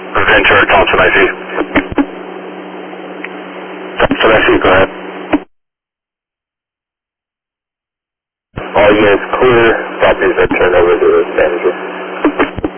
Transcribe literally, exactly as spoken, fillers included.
Ventura, Thompson, I C. Thompson, I C, go ahead. All units clear. Properties are turned over to the manager.